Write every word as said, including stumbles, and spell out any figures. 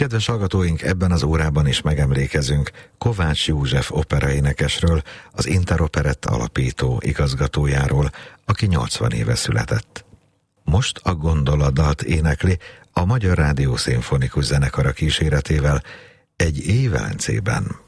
Kedves hallgatóink, ebben az órában is megemlékezünk Kovács József operaénekesről, az Interoperett alapító igazgatójáról, aki nyolcvan éve született. Most a Gondola-dalt énekli a Magyar Rádió Szimfonikus Zenekara kíséretével egy éj Velencében.